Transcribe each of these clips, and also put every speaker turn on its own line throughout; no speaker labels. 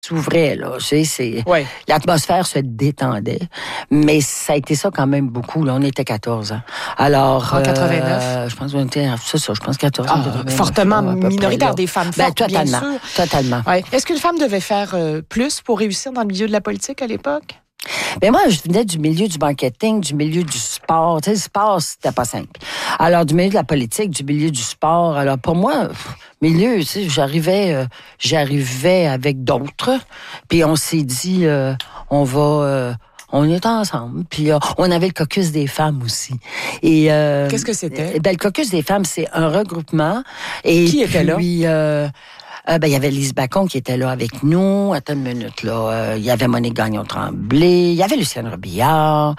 s'ouvrait, là.
Ouais.
L'atmosphère se détendait. Mais ça a été ça quand même beaucoup, là. On était 14 ans. Alors.
En 89?
Je pense qu'on était, c'est ça, je pense 14 ans. 89,
fortement
là,
minoritaire,
près,
des femmes fortes,
totalement,
bien sûr.
Totalement.
Ouais. Est-ce qu'une femme devait faire plus pour réussir dans le milieu de la politique à l'époque?
Ben moi, je venais du milieu du marketing, du milieu du sport. Tu sais, le sport, c'était pas simple. Alors, du milieu de la politique, du milieu du sport. Alors, pour moi, milieu, tu sais, j'arrivais avec d'autres. Puis on s'est dit, on est ensemble. Puis on avait le caucus des femmes aussi. Et
qu'est-ce que c'était?
Ben, le caucus des femmes, c'est un regroupement. Et
qui était là?
Il y avait Lise Bacon qui était là avec nous. Attends une minute, là. Il y avait Monique Gagnon-Tremblay. Il y avait Lucienne Robillard.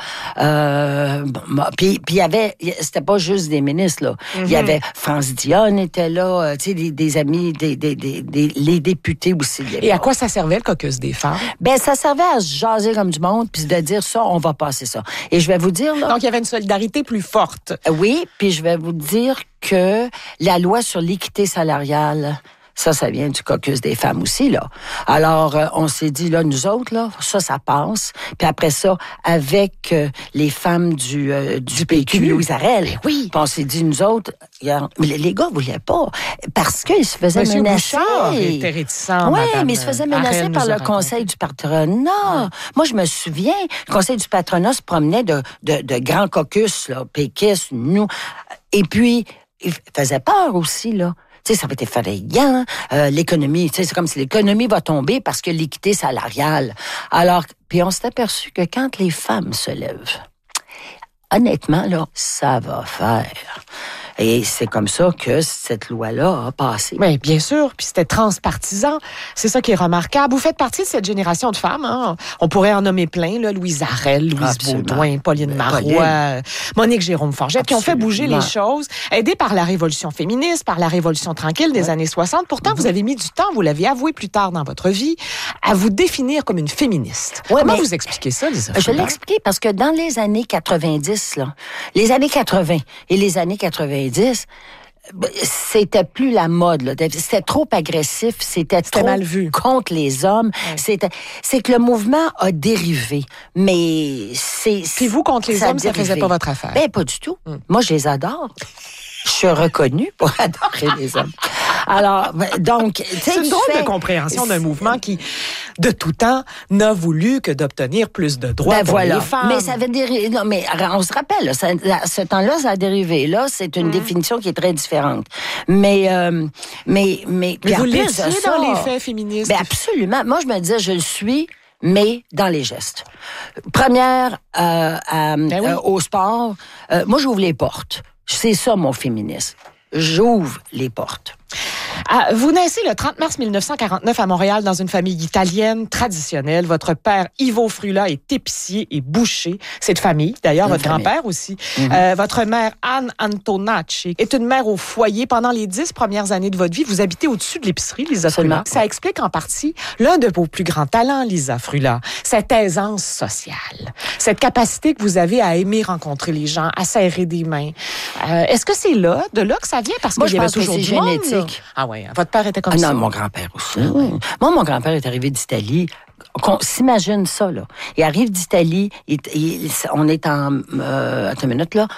Puis il y avait... C'était pas juste des ministres, là. Il y avait France Dionne était là. Tu sais, des amis, les députés aussi.
Et à quoi ça servait, le caucus des femmes?
Ben, ça servait à se jaser comme du monde puis de dire ça, on va passer ça. Et je vais vous dire, là...
Donc, il y avait une solidarité plus forte.
Oui, puis je vais vous dire que la loi sur l'équité salariale... Ça vient du caucus des femmes aussi, là. Alors, on s'est dit, là, nous autres, là, ça passe. Puis après ça, avec les femmes du PQ, Louise Arel.
Oui.
Puis on s'est dit, nous autres, mais les gars voulaient pas. Parce qu'ils se faisaient
Monsieur
menacer.
Bouchard était réticent,
oui,
Madame
mais ils se faisaient menacer
Arel
par
nous a
le conseil du patronat.
Ouais.
Moi, je me souviens, le conseil du patronat se promenait de grands caucus, là, péquistes, nous. Et puis, il faisait peur aussi, là. Tu sais, ça va être effrayant. L'économie, tu sais, c'est comme si l'économie va tomber parce que l'équité salariale. Alors, puis on s'est aperçu que quand les femmes se lèvent, honnêtement, là, ça va faire. Et c'est comme ça que cette loi-là a passé.
Oui, bien sûr. Puis c'était transpartisan. C'est ça qui est remarquable. Vous faites partie de cette génération de femmes. Hein? On pourrait en nommer plein. Là. Louise Arel, Louise Baudouin, Pauline Marois, Monique Jérôme-Forget, qui ont fait bouger les choses, aidées par la Révolution féministe, par la Révolution tranquille des années 60. Pourtant, vous avez mis du temps, vous l'avez avoué plus tard dans votre vie, à vous définir comme une féministe. Comment vous expliquez ça, Lisa?
Je l'explique parce que dans les années 90, là, les années 80 et les années 90, c'était plus la mode, là. C'était trop agressif, c'était trop
mal vu
contre les hommes.
Ouais.
C'est que le mouvement a dérivé, mais c'est...
Puis vous, contre les hommes, ça faisait pas votre affaire?
Ben, pas du tout. Moi, je les adore. Je suis reconnue pour adorer les hommes. Alors, donc...
C'est une drôle de compréhension d'un mouvement qui, de tout temps, n'a voulu que d'obtenir plus de droits pour les femmes.
Mais ça avait dérivé... Non, mais on se rappelle, là, ce temps-là, ça a dérivé. Là, c'est une définition qui est très différente. Mais
vous l'étiez dans les faits féministes?
Ben absolument. Moi, je me disais, je le suis... mais dans les gestes. Première, au sport, moi, j'ouvre les portes. C'est ça, mon féminisme. J'ouvre les portes.
Vous naissez le 30 mars 1949 à Montréal dans une famille italienne traditionnelle. Votre père, Ivo Frula, est épicier et boucher. C'est de famille. D'ailleurs, votre grand-père aussi. Votre mère, Anne Antonacci, est une mère au foyer. Pendant les 10 premières années de votre vie, vous habitez au-dessus de l'épicerie, Lisa Frula. Ça explique en partie l'un de vos plus grands talents, Lisa Frula. Cette aisance sociale. Cette capacité que vous avez à aimer rencontrer les gens, à serrer des mains. Est-ce que c'est de là que ça vient? Parce
moi,
qu'il y avait toujours
c'est génétique.
Ah oui, votre père était comme ça?
Non, mon grand-père aussi. Moi, mon grand-père est arrivé d'Italie. On s'imagine ça, là. Il arrive d'Italie, on est en... attends une minute, là.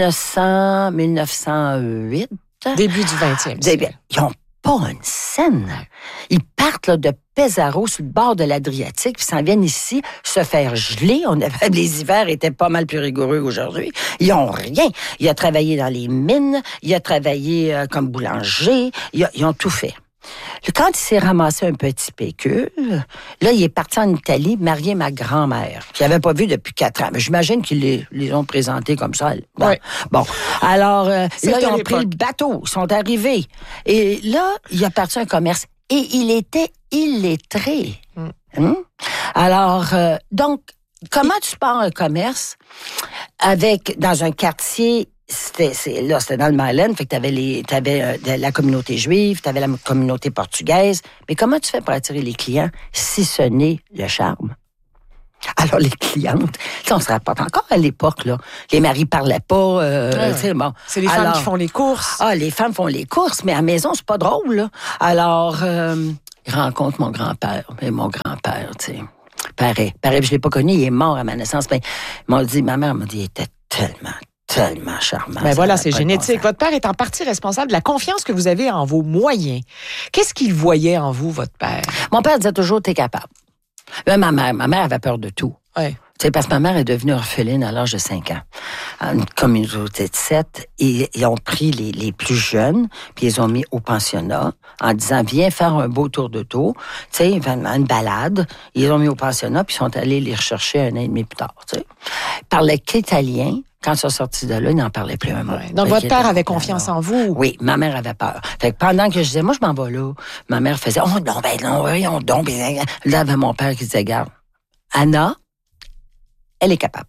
1908.
Début du 20e siècle.
Ils n'ont pas une scène. Ils partent là, de Pesaro sur le bord de l'Adriatique, puis s'en viennent ici se faire geler. Les hivers étaient pas mal plus rigoureux aujourd'hui. Ils ont rien. Il a travaillé dans les mines, il a travaillé comme boulanger, ils ont tout fait. Quand il s'est ramassé un petit pécule, là, il est parti en Italie marier ma grand-mère, qu'il n'avait pas vue depuis 4 ans. Mais j'imagine qu'ils les ont présentés comme ça. Bon,
oui.
Bon. Alors, là, ils ont
l'époque.
pris le bateau, ils sont arrivés. Et là, il a parti un commerce. Et il était illettré. Alors, donc, comment tu pars un commerce dans un quartier... C'était dans le Myland, fait que t'avais la communauté juive, t'avais la communauté portugaise. Mais comment tu fais pour attirer les clients si ce n'est le charme? Alors, les clientes, on se rapporte encore à l'époque, là. Les maris parlaient pas, bon.
C'est les femmes qui font les courses.
Les femmes font les courses, mais à la maison, c'est pas drôle, là. Alors, il rencontre mon grand-père. Et mon grand-père, tu sais, pareil, je l'ai pas connu, il est mort à ma naissance. Mais ma mère m'a dit, il était tellement charmant.
Ben voilà, c'est génétique. Votre père est en partie responsable de la confiance que vous avez en vos moyens. Qu'est-ce qu'il voyait en vous, votre père?
Mon père disait toujours, t'es capable. Mais ma mère avait peur de tout.
Ouais.
Tu sais, parce que ma mère est devenue orpheline à l'âge de 5 ans. Une communauté de 7. Et ils ont pris les plus jeunes, puis ils ont mis au pensionnat en disant, viens faire un beau tour de tour. Tu sais, une balade. Ils les ont mis au pensionnat, puis ils sont allés les rechercher 1 an et demi plus tard. Tu sais. Ils parlaient qu'italien. Quand ils sont sortis de là, ils n'en parlaient plus un mot.
Ouais. Donc, votre père avait confiance en vous?
Oui, ma mère avait peur. Fait que pendant que je disais, moi, je m'en vais là, ma mère faisait, oh non, ben non, voyons donc. Là, il y avait mon père qui disait, regarde, Anna, elle est capable.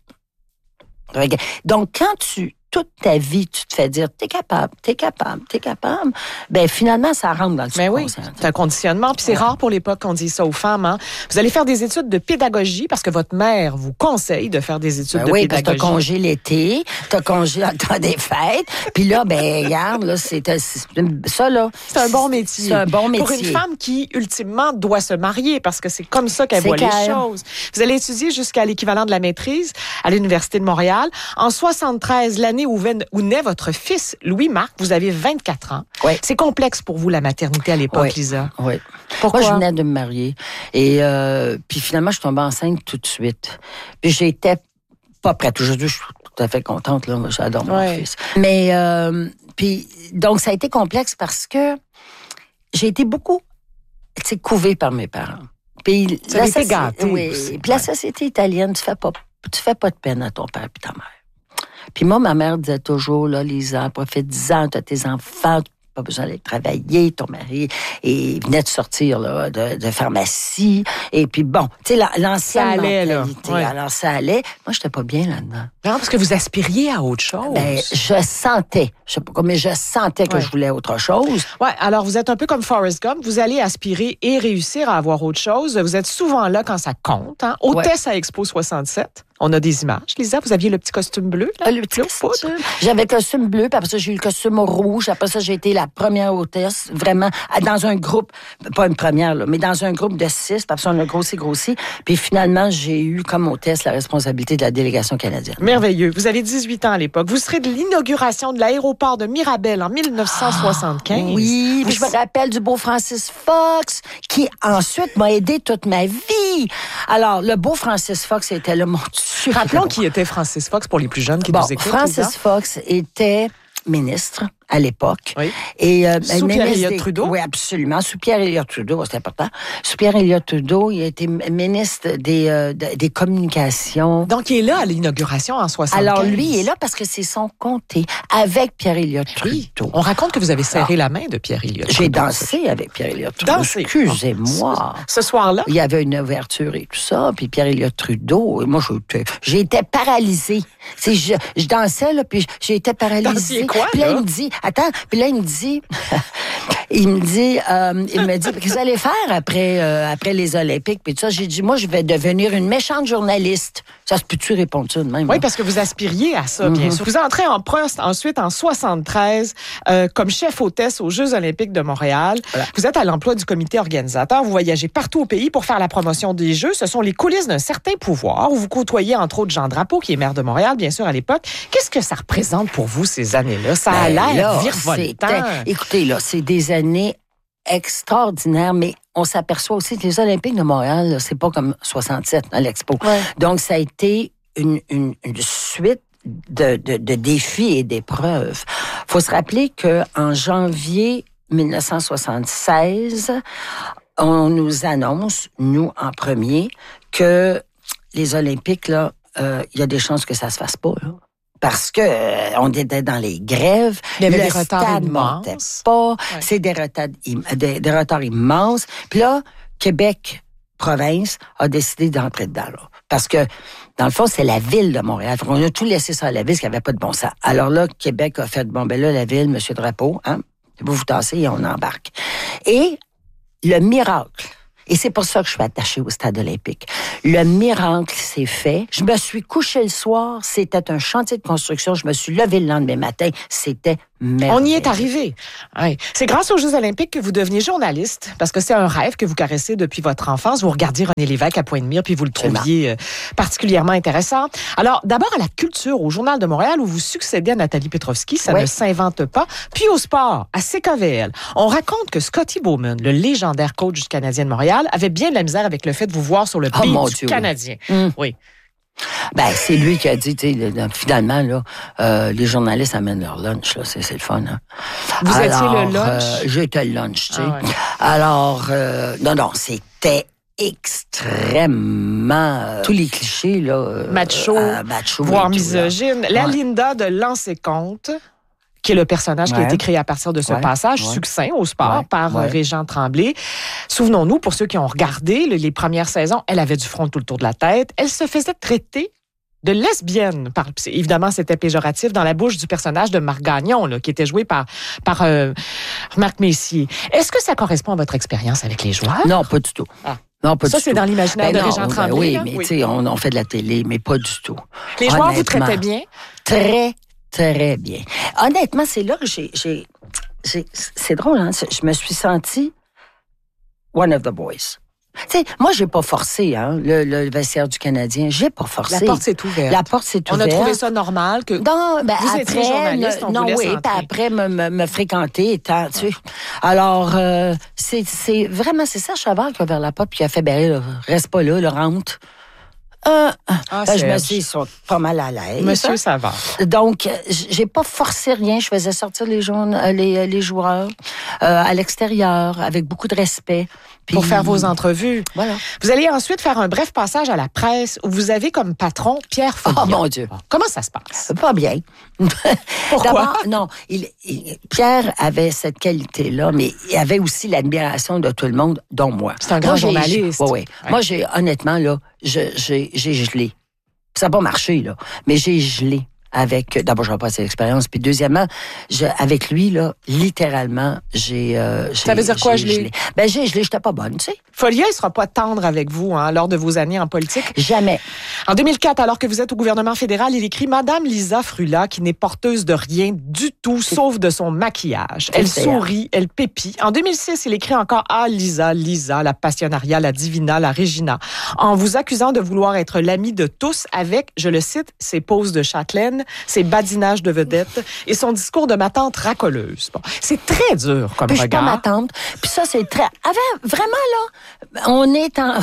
Donc, quand toute ta vie, tu te fais dire, t'es capable, ben finalement, ça rentre dans le subconscient.
Oui, c'est un conditionnement, puis c'est rare pour l'époque qu'on dise ça aux femmes. Hein? Vous allez faire des études de pédagogie parce que votre mère vous conseille de faire des études de pédagogie. Oui, parce que
t'as congé l'été, t'as congé dans le temps des fêtes, puis là, ben regarde, là, ça, là.
C'est un bon métier.
C'est un bon métier.
Pour une femme qui, ultimement, doit se marier parce que c'est comme ça qu'elle voit les choses. Vous allez étudier jusqu'à l'équivalent de la maîtrise à l'Université de Montréal. En 73, l'année où naît votre fils, Louis-Marc, vous avez 24 ans.
Oui.
C'est complexe pour vous, la maternité à l'époque,
oui.
Lisa.
Oui.
Pourquoi?
Moi, je venais de me marier. Et puis finalement, je suis tombée enceinte tout de suite. Puis j'étais pas prête. Aujourd'hui, je suis tout à fait contente. Là. Moi, j'adore mon fils. Mais, puis, donc, ça a été complexe parce que j'ai été beaucoup, couvée par mes parents. Puis,
ça a été gâté.
Oui. Puis la société italienne, tu fais pas de peine à ton père et ta mère. Puis moi, ma mère disait toujours, là, Lisa, profite-en, t'as tes enfants, pas besoin d'aller travailler, ton mari venait de sortir là, de pharmacie. Et puis bon, tu sais, l'ancienne mentalité.
Ouais.
Alors ça allait. Moi, j'étais pas bien là-dedans.
Non, parce que vous aspiriez à autre chose.
Ben, je sentais que je voulais autre chose.
Ouais, alors vous êtes un peu comme Forrest Gump. Vous allez aspirer et réussir à avoir autre chose. Vous êtes souvent là quand ça compte. Hein? Hôtesse à Expo 67. On a des images. Lisa, vous aviez le petit costume bleu. Là,
le petit costume. J'avais le costume bleu, puis après ça, j'ai eu le costume rouge. Après ça, j'ai été la première hôtesse, vraiment, dans un groupe, pas une première, là, mais dans un groupe de 6. Puis après ça, on a grossi. Puis finalement, j'ai eu comme hôtesse la responsabilité de la délégation canadienne.
Merveilleux. Vous avez 18 ans à l'époque. Vous serez de l'inauguration de l'aéroport de Mirabel en 1975.
Oui, puis je me rappelle du beau Francis Fox, qui ensuite m'a aidé toute ma vie. Alors, le beau Francis Fox était là, mon Dieu.
Rappelons qui était Francis Fox pour les plus jeunes qui nous écoutent.
Francis Fox était ministre à l'époque.
Oui.
Et,
sous Pierre Elliott Trudeau?
Oui, absolument. Sous Pierre Elliott Trudeau, c'est important. Sous Pierre Elliott Trudeau, il a été ministre des communications.
Donc, il est là à l'inauguration en 75.
Alors, lui, il est là parce que c'est son comté avec Pierre Elliott Trudeau.
Oui. On raconte que vous avez serré la main de Pierre Elliott Trudeau.
J'ai dansé avec Pierre Elliott Trudeau. Excusez-moi.
Ce soir-là?
Il y avait une ouverture et tout ça, puis Pierre Elliott Trudeau, et moi, j'étais paralysée. Je dansais, là, puis j'ai été paralysée.
Quoi,
puis là, il me dit, il me dit, qu'est-ce que vous allez faire après les Olympiques? Puis tout ça, j'ai dit, moi, je vais devenir une méchante journaliste. Ça se peut-tu répondre ça de même?
Oui, parce que vous aspiriez à ça, bien sûr. Vous entrez en poste ensuite en 73 comme chef hôtesse aux Jeux Olympiques de Montréal. Voilà. Vous êtes à l'emploi du comité organisateur. Vous voyagez partout au pays pour faire la promotion des Jeux. Ce sont les coulisses d'un certain pouvoir où vous côtoyez entre autres Jean Drapeau, qui est maire de Montréal, bien sûr, à l'époque. Qu'est-ce que ça représente pour vous, ces années-là? Ça a l'air virevoltant.
Écoutez, là, c'est des années extraordinaires, mais on s'aperçoit aussi que les Olympiques de Montréal, là, c'est pas comme 67 à l'Expo. Ouais. Donc, ça a été une suite de défis et d'épreuves. Faut se rappeler qu'en janvier 1976, on nous annonce, nous en premier, que les Olympiques, là, il y a des chances que ça se fasse pas, là. Parce que on était dans les grèves,
il y avait
le
des retards
stade montait pas, ouais. C'est des retards immenses. Puis là, Québec, province, a décidé d'entrer dedans, là. Parce que, dans le fond, c'est la ville de Montréal. On a tout laissé ça à la ville, parce qu'il n'y avait pas de bon sens. Alors là, Québec a fait, bon, ben là, la ville, M. Drapeau, hein, vous tassez et on embarque. Et le miracle, et c'est pour ça que je suis attachée au stade olympique. Le miracle s'est fait. Je me suis couchée le soir, c'était un chantier de construction. Je me suis levée le lendemain matin, c'était merveilleux.
On y est arrivé. Oui. C'est grâce aux Jeux olympiques que vous deveniez journaliste, parce que c'est un rêve que vous caressez depuis votre enfance. Vous regardiez René Lévesque à Pointe-Mire, puis vous le trouviez particulièrement intéressant. Alors, d'abord à la culture, au Journal de Montréal, où vous succédez à Nathalie Petrovski, ça ne s'invente pas. Puis au sport, à CKVL. On raconte que Scotty Bowman, le légendaire coach du Canadien de Montréal, avait bien de la misère avec le fait de vous voir sur le beat du Canadien. Oui.
Ben, c'est lui qui a dit, finalement, là, les journalistes amènent leur lunch, là, c'est le fun, hein.
Vous étiez le lunch?
J'étais le lunch, tu sais. Alors, non, c'était extrêmement tous les clichés, là.
Macho, voire misogyne. Là. La Linda de Lancer Compte, qui est le personnage qui a été créé à partir de ce passage succinct au sport par Régent Tremblay. Souvenons-nous, pour ceux qui ont regardé les premières saisons, elle avait du front tout le tour de la tête. Elle se faisait traiter de lesbienne. Évidemment, c'était péjoratif dans la bouche du personnage de Marc Gagnon, là, qui était joué par Marc Messier. Est-ce que ça correspond à votre expérience avec les joueurs?
Non, pas du tout.
Ah.
Non, pas
ça,
du
c'est
tout.
dans l'imaginaire de Régent Tremblay.
Oui, mais tu sais, on fait de la télé, mais pas du tout.
Les joueurs vous traitaient bien?
Très bien. Honnêtement, c'est là que c'est drôle, hein? Je me suis sentie one of the boys. Tu sais, moi, j'ai pas forcé, hein, le vestiaire du Canadien. J'ai pas forcé.
La porte s'est ouverte.
La porte s'est ouverte.
On a trouvé ça normal que vous étiez journaliste, on vous laisse entrer.
Puis après me fréquenter, tu sais. Alors, c'est vraiment, c'est Serge Savard qui a ouvert la porte puis qui a fait, reste pas là, rentre. Je me suis pas mal à l'aise.
Monsieur Savard.
Donc, j'ai pas forcé rien. Je faisais sortir les joueurs à l'extérieur avec beaucoup de respect. Puis,
pour faire vos entrevues.
Voilà.
Vous allez ensuite faire un bref passage à la presse où vous avez comme patron Pierre Folliot.
Oh mon Dieu.
Comment ça se passe?
Pas bien.
Pourquoi?
D'abord, non, Pierre avait cette qualité-là, mais il avait aussi l'admiration de tout le monde, dont moi.
C'est un grand journaliste.
Oui. Moi, honnêtement, là, j'ai gelé. Ça n'a pas marché, là, mais j'ai gelé. D'abord, je n'ai pas assez d'expérience. Puis deuxièmement, avec lui, là, littéralement, ça
veut dire quoi, gelé?
Ben, j'ai gelé, j'étais pas bonne, tu sais.
Folliot, il sera pas tendre avec vous, hein, lors de vos années en politique.
Jamais.
En 2004, alors que vous êtes au gouvernement fédéral, il écrit Madame Lisa Frula, qui n'est porteuse de rien du tout, sauf de son maquillage. Elle sourit, elle pépit. En 2006, il écrit encore Lisa, la passionnariat, la divina, la Regina, en vous accusant de vouloir être l'ami de tous avec, je le cite, ses poses de châtelaine, ses badinages de vedette et son discours de ma tante racoleuse. Bon, c'est très dur comme
puis
regard.
Je suis pas ma tante. Puis ça, c'est très... Vraiment, là, on est en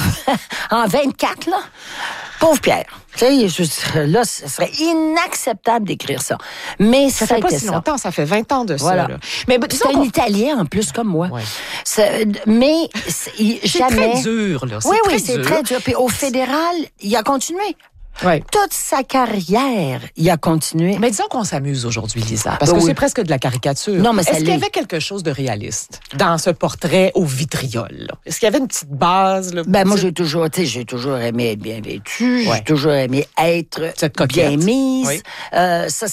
24, là. Pauvre Pierre. Tu sais, là, ce serait inacceptable d'écrire ça. Mais
ça fait pas si longtemps, ça fait 20 ans de
voilà.
ça. Là. Mais
c'est un Italien, en plus, comme moi.
Ouais.
Mais jamais...
C'est très dur, là.
C'est très dur. Puis au fédéral, il a continué.
Oui.
Toute sa carrière, il a continué.
Mais disons qu'on s'amuse aujourd'hui, Lisa, parce que c'est presque de la caricature.
Non, mais
est-ce qu'il y avait quelque chose de réaliste dans ce portrait au vitriol? Là? Est-ce qu'il y avait une petite base? Là,
moi, j'ai toujours aimé être bien vêtue. J'ai toujours aimé être bien mise. Oui. Ça,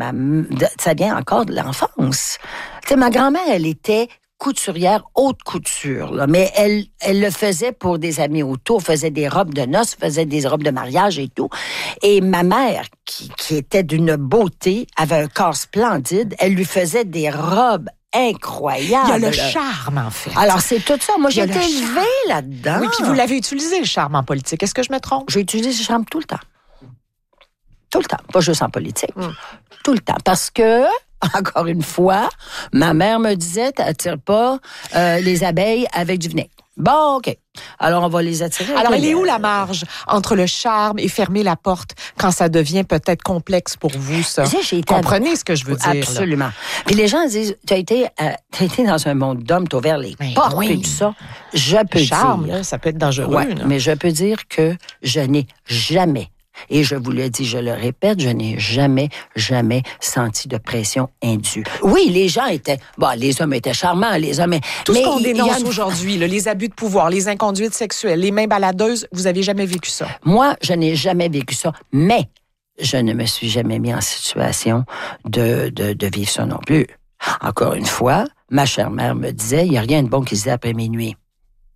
ça vient encore de l'enfance. Tu sais, ma grand-mère, elle était couturière, haute couture, là. Mais elle le faisait pour des amis autour, faisait des robes de noces, faisait des robes de mariage et tout. Et ma mère, qui était d'une beauté, avait un corps splendide, elle lui faisait des robes incroyables.
Il y a le charme, en fait.
Alors, c'est tout ça. Moi, j'ai été élevée là-dedans.
Oui, puis vous l'avez utilisé, le charme, en politique. Est-ce que je me trompe?
J'ai utilisé le charme tout le temps. Tout le temps. Pas juste en politique. Tout le temps. Parce que... Encore une fois, ma mère me disait, t'attires pas les abeilles avec du vinaigre. Bon, OK. Alors, on va les attirer.
Alors, elle est où la marge entre le charme et fermer la porte quand ça devient peut-être complexe pour vous, ça? Comprenez ce que je veux dire.
Absolument. Là. Puis les gens disent, t'as été dans un monde d'hommes, t'as ouvert les portes et tout ça. Je peux dire...
charme, là, ça peut être dangereux.
Ouais, mais je peux dire que je n'ai jamais... Et je vous le dis, je le répète, je n'ai jamais senti de pression indue. Oui, les gens étaient... les hommes étaient charmants, les hommes...
Tout ce qu'on dénonce aujourd'hui, les abus de pouvoir, les inconduites sexuelles, les mains baladeuses, vous avez jamais vécu ça?
Moi, je n'ai jamais vécu ça, mais je ne me suis jamais mis en situation de vivre ça non plus. Encore une fois, ma chère mère me disait, il n'y a rien de bon qui se dit après minuit.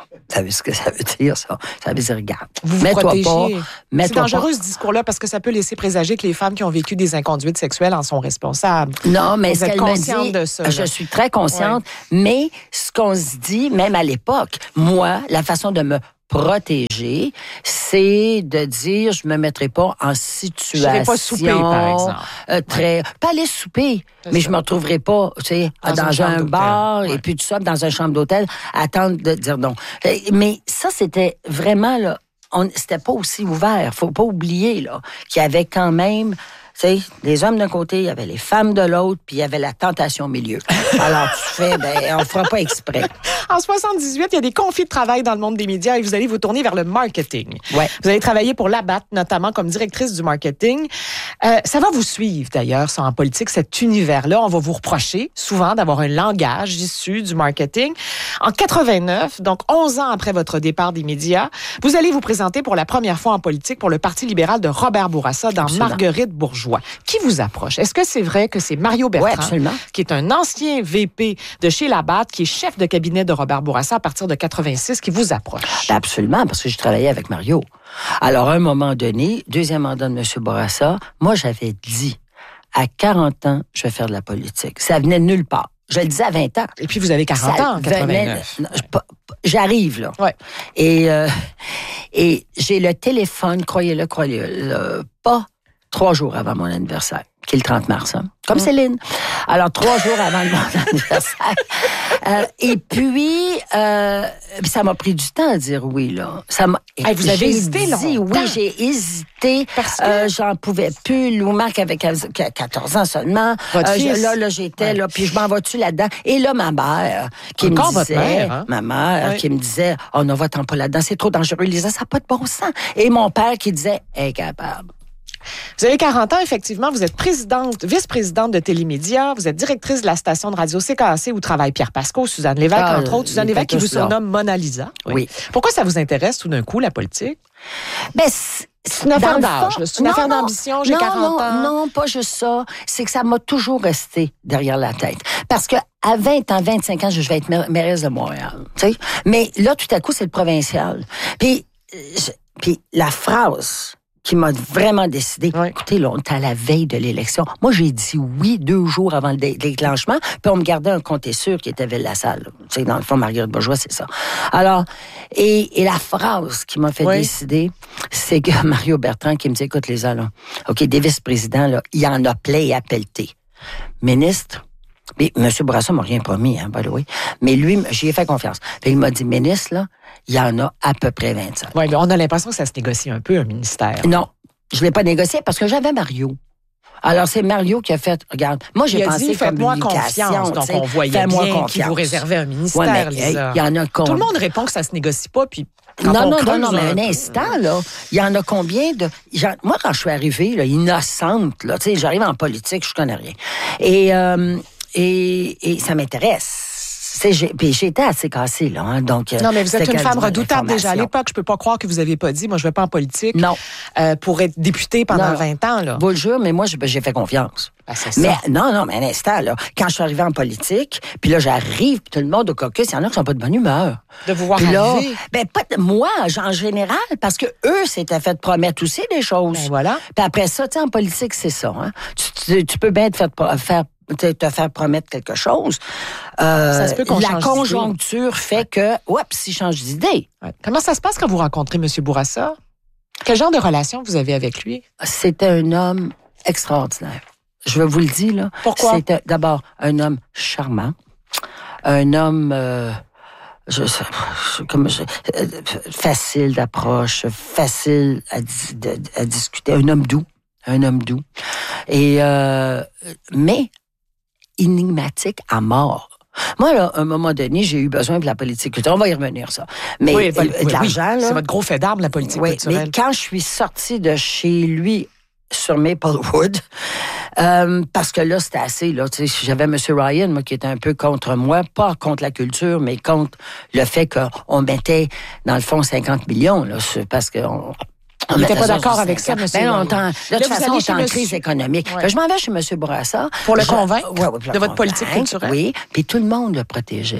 Vous savez ce que ça veut dire, ça? Ça veut dire, regarde,
Vous
mets-toi
protégez.
pas.
C'est dangereux, ce discours-là, parce que ça peut laisser présager que les femmes qui ont vécu des inconduites sexuelles en sont responsables.
Non, mais
vous
ce
êtes
qu'elle me
consciente
dit,
de ça.
je suis très consciente, mais ce qu'on se dit, même à l'époque, moi, la façon de me protéger, c'est de dire, je me mettrai pas en situation...
Je n'irai pas souper, par exemple.
Pas aller souper, mais je me retrouverai pas, tu sais, dans un bar, et puis tout ça, dans une chambre d'hôtel, attendre de dire non. Mais ça, c'était vraiment, là, c'était pas aussi ouvert. Faut pas oublier, là, qu'il y avait quand même... Tu sais, les hommes d'un côté, il y avait les femmes de l'autre, puis il y avait la tentation au milieu. Alors, tu fais, on fera pas exprès.
En 78, il y a des conflits de travail dans le monde des médias et vous allez vous tourner vers le marketing.
Ouais.
Vous allez travailler pour Labatt, notamment comme directrice du marketing. Ça va vous suivre, d'ailleurs, ça, en politique, cet univers-là. On va vous reprocher souvent d'avoir un langage issu du marketing. En 89, donc 11 ans après votre départ des médias, vous allez vous présenter pour la première fois en politique pour le Parti libéral de Robert Bourassa dans
Absolument.
Marguerite Bourgeois. Qui vous approche? Est-ce que c'est vrai que c'est Mario Bertrand, qui est un ancien VP de chez Labatt, qui est chef de cabinet de Robert Bourassa à partir de 86, qui vous approche?
Absolument, parce que je travaillais avec Mario. Alors, à un moment donné, deuxième mandat de M. Bourassa, moi, j'avais dit, à 40 ans, je vais faire de la politique. Ça venait de nulle part. Je le disais à 20 ans.
Et puis, vous avez 40 ans en 89.
J'arrive, là.
Ouais.
Et j'ai le téléphone, croyez-le, pas 3 jours avant mon anniversaire, qui est le 30 mars, hein, comme Céline. Alors, 3 jours avant mon anniversaire. Et puis, ça m'a pris du temps à dire oui, là.
Vous avez hésité, là?
Oui, j'ai hésité.
Parce que...
J'en pouvais plus. Lou Marc avait 14 ans seulement. Là, j'étais là, puis je m'en vais-tu là-dedans. Et là, ma mère, qui
Encore
me disait...
votre mère, hein?
Ma mère, qui me disait, oh, ne va-t'en pas là-dedans, c'est trop dangereux. Lisa, ça n'a pas de bon sens. Et mon père qui disait, incapable.
Vous avez 40 ans, effectivement. Vous êtes vice-présidente de Télémédia. Vous êtes directrice de la station de radio CKAC où travaille Pierre Pascot, Suzanne Lévesque, entre autres. Suzanne Lévesque qui vous surnomme Mona Lisa.
Oui.
Pourquoi ça vous intéresse tout d'un coup, la politique?
C'est
une affaire d'âge. C'est une affaire d'ambition. J'ai 40 ans.
Non, pas juste ça. C'est que ça m'a toujours resté derrière la tête. Parce que à 20 ans, 25 ans, je vais être mairesse de Montréal. Tu sais? Mais là, tout à coup, c'est le provincial. Puis la phrase qui m'a vraiment décidé.
Oui.
Écoutez, là, on est à la veille de l'élection. Moi, j'ai dit oui 2 jours avant le déclenchement, puis on me gardait un comté sûr qui était Ville-la-Salle. Tu sais, dans le fond, Marguerite Bourgeois, c'est ça. Alors, et la phrase qui m'a fait décider, c'est que Mario Bertrand qui me dit, écoute, les là, OK, des vice-présidents, là, il y en a plein à pelleter. Ministre, mais M. Bourassa m'a rien promis, hein, by the way. Mais lui, j'y ai fait confiance. Puis il m'a dit, ministre, là, il y en a à peu près 25.
Oui, mais on a l'impression que ça se négocie un peu, un ministère.
Non, je ne l'ai pas négocié parce que j'avais Mario. Alors, c'est Mario qui a fait, regarde, moi, j'ai pensé
faites-moi confiance. Donc, on voyait bien qu'il vous réservait un ministère, Lisa.
Il y en a
Tout le monde répond que ça se négocie pas, puis
non, mais un instant, là, il y en a combien de... Moi, quand je suis arrivée, là, innocente, là, tu sais, j'arrive en politique, je connais rien. Et ça m'intéresse. Puis j'étais assez cassée, là. Hein, donc,
non, mais vous êtes une femme redoutable déjà à l'époque. Je peux pas croire que vous avez pas dit, moi, je vais pas en politique.
Non.
Pour être députée pendant 20 ans, là.
Vous le jure, mais moi, j'ai fait confiance.
C'est ça.
Mais non, mais un instant, là. Quand je suis arrivée en politique, puis là, j'arrive, puis tout le monde au caucus, il y en a qui sont pas de bonne humeur.
De vous voir
arriver? Pas moi, en général, parce que eux s'étaient fait promettre aussi des choses.
Ben voilà.
Puis après ça, tu sais, en politique, c'est ça. Hein? Tu peux bien te faire promettre quelque chose.
Ça se peut qu'on
la conjoncture fait que, s'il change d'idée.
Ouais. Comment ça se passe quand vous rencontrez M. Bourassa? Quel genre de relation vous avez avec lui?
C'était un homme extraordinaire. Je vous le dis, là.
Pourquoi?
C'était d'abord un homme charmant, un homme... facile d'approche, facile à discuter, un homme doux. Et mais énigmatique à mort. Moi, là, à un moment donné, j'ai eu besoin de la politique culturelle. On va y revenir, ça. Mais de l'argent, là...
C'est votre gros fait d'armes, la politique culturelle.
Mais quand je suis sortie de chez lui sur Maplewood, parce que là, c'était assez, là, tu sais, j'avais M. Ryan, moi, qui était un peu contre moi, pas contre la culture, mais contre le fait qu'on mettait, dans le fond, 50 millions, là, parce que...
On n'était pas d'accord avec ça, M.
De toute façon, on est en crise économique.
Ouais.
Je m'en vais chez M. Bourassa.
Pour le convaincre
de
votre politique culturelle.
Oui, puis tout le monde le protégeait.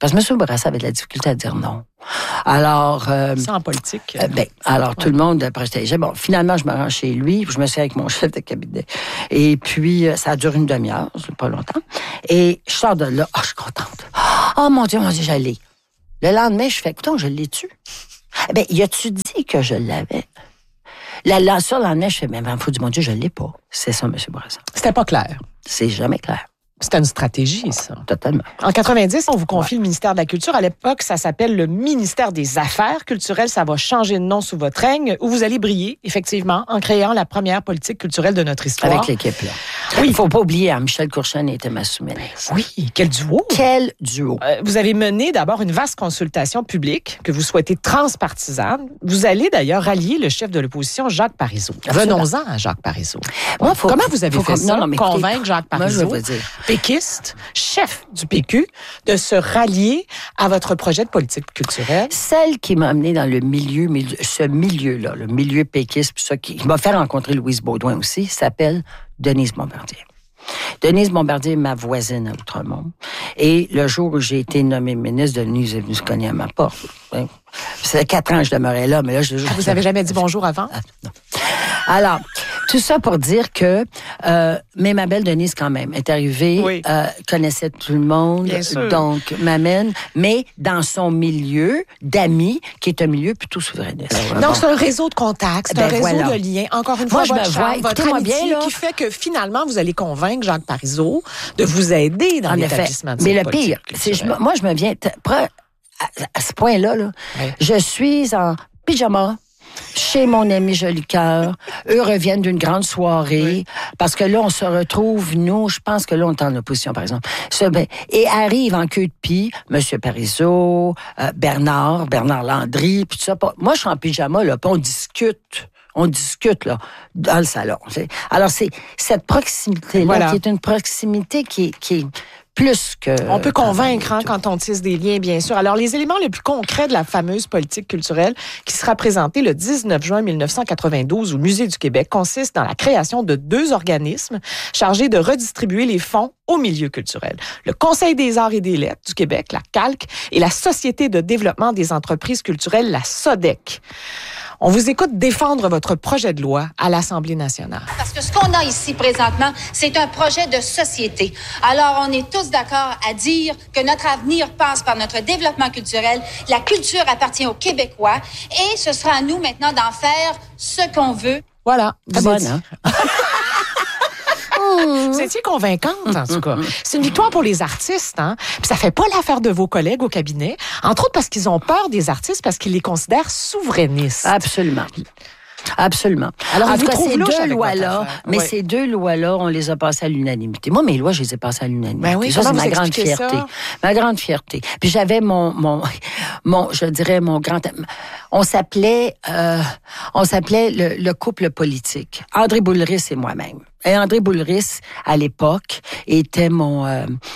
Parce que M. Bourassa avait de la difficulté à dire non. Alors...
c'est en politique.
Tout le monde protégeait. Bon, finalement, je me rends chez lui, je me suis avec mon chef de cabinet. Et puis, ça a duré une demi-heure, c'est pas longtemps. Et je sors de là, je suis contente. Oh mon Dieu, j'allais. Le lendemain, je fais, écoute, je l'ai-tu? Y a-tu dit que je l'avais? Sur le lendemain, je fais, mais faut du mon Dieu, je l'ai pas. C'est ça, M. Bourassa.
C'était pas clair.
C'est jamais clair.
C'était une stratégie, ça.
Totalement.
En 90, on vous confie le ministère de la Culture. À l'époque, ça s'appelle le ministère des Affaires culturelles. Ça va changer de nom sous votre règne, où vous allez briller, effectivement, en créant la première politique culturelle de notre histoire.
Avec l'équipe, là. Oui. Il faut pas oublier, Michel Courchaine était ma sous-ministre.
Oui, quel duo.
Quel duo.
Vous avez mené d'abord une vaste consultation publique que vous souhaitez transpartisane. Vous allez d'ailleurs rallier le chef de l'opposition, Jacques Parizeau. Venons-en à Jacques Parizeau. Comment vous avez fait ça? Convaincre Jacques Parizeau,
moi, je veux dire.
Péquiste, chef du PQ, de se rallier à votre projet de politique culturelle?
Celle qui m'a amené dans ce milieu-là, le milieu péquiste, puis ça, qui m'a fait rencontrer Louise Baudouin aussi, s'appelle Denise Bombardier. Denise Bombardier est ma voisine à Outremont. Et le jour où j'ai été nommée ministre, Denise est venue se cogner à ma porte. Ça fait 4 ans que je demeurais là, mais là,
vous avez jamais dit bonjour avant?
Non. Alors, tout ça pour dire que, mais ma belle Denise, quand même, est arrivée, connaissait tout le monde, donc m'amène, mais dans son milieu d'amis, qui est un milieu plutôt souverainiste.
Donc, c'est un réseau de contacts, c'est un réseau de liens. Encore une fois, votre amitié
bien,
qui fait que finalement, vous allez convaincre Jacques Parizeau de vous aider dans l'établissement de cette politique. Mais le pire,
moi, je me viens, à ce point-là, je suis en pyjama, chez mon ami Jolicoeur. Eux reviennent d'une grande soirée. Parce que là, on se retrouve, nous, je pense que là, on est en opposition, par exemple. Et arrive en queue de pie, M. Parizeau, Bernard Landry, puis tout ça. Moi, je suis en pyjama, là, puis on discute, là, dans le salon. Alors, c'est cette proximité-là, qui est une proximité qui est plus que...
On peut convaincre quand on tisse des liens, bien sûr. Alors, les éléments les plus concrets de la fameuse politique culturelle qui sera présentée le 19 juin 1992 au Musée du Québec consistent dans la création de 2 organismes chargés de redistribuer les fonds au milieu culturel. Le Conseil des arts et des lettres du Québec, la CALQ, et la Société de développement des entreprises culturelles, la SODEC. On vous écoute défendre votre projet de loi à l'Assemblée nationale.
Parce que ce qu'on a ici présentement, c'est un projet de société. Alors, on est tous d'accord à dire que notre avenir passe par notre développement culturel. La culture appartient aux Québécois et ce sera à nous maintenant d'en faire ce qu'on veut.
Voilà.
C'est bonne, hein?
Vous étiez convaincante, en tout cas. C'est une victoire pour les artistes, hein? Puis ça fait pas l'affaire de vos collègues au cabinet, entre autres parce qu'ils ont peur des artistes, parce qu'ils les considèrent souverainistes.
Absolument. Absolument.
Alors,
en tout cas, ces 2 lois-là, ces 2 lois-là, on les a passées à l'unanimité. Moi, mes lois, je les ai passées à l'unanimité.
Ben oui,
ça, c'est ma grande fierté. Ça? Ma grande fierté. Puis j'avais je dirais, mon grand... On s'appelait le couple politique. André Boulris et moi-même. Et André Boulris, à l'époque, était mon